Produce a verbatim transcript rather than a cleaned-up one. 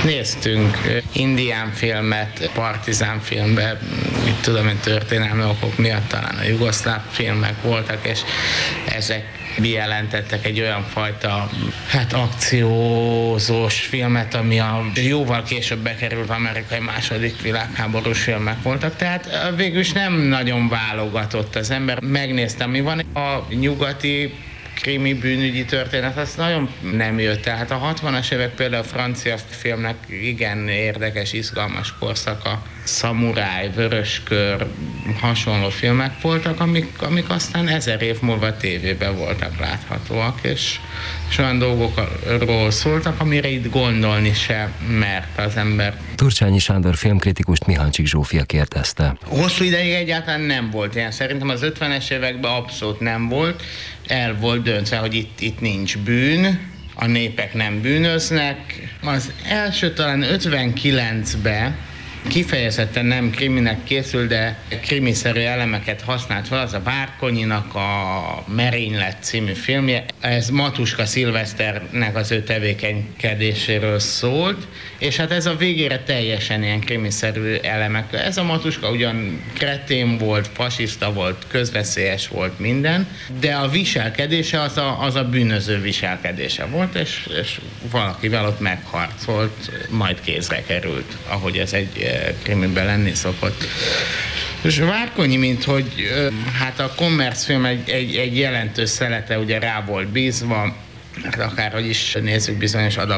Néztünk indián filmet, partizán filmbe, mit tudom én, történelmi okok miatt talán a jugoszláv filmek voltak, és ezek bejelentettek egy olyan fajta hát akciózós filmet, ami a jóval később bekerült amerikai második világháborús filmek voltak, tehát végül is nem nagyon válogatott az ember. Megnéztem, mi van. A nyugati krimi bűnügyi történet, az nagyon nem jött. Tehát a hatvanas évek például a francia filmnek igen érdekes, izgalmas korszaka, szamuráj, vöröskör, hasonló filmek voltak, amik, amik aztán ezer év múlva tévében voltak láthatóak, és, és olyan dolgokról szóltak, amire itt gondolni se mert az ember. Turcsányi Sándor filmkritikust Mihalcsik Zsófia kérdezte. Hosszú ideig egyáltalán nem volt ilyen. Szerintem az ötvenes években abszolút nem volt. El volt döntve, hogy itt, itt nincs bűn, a népek nem bűnöznek. Az első talán ötvenkilencben kifejezetten nem kriminek készül, de krimiszerű elemeket használt fel, az a Várkonyinak a Merénylet című filmje. Ez Matuska Szilveszternek az ő tevékenykedéséről szólt, és hát ez a végére teljesen ilyen krimiszerű elemek. Ez a Matuska ugyan kretén volt, fasiszta volt, közveszélyes volt minden, de a viselkedése az a, az a bűnöző viselkedése volt, és, és valakivel ott megharcolt, majd kézre került, ahogy ez egy krimiben lenni szokott. És Várkonyi, mint hogy hát a kommercfilm egy, egy, egy jelentős szelete ugye rá volt bízva, mert akárhogy is nézzük, bizonyos adag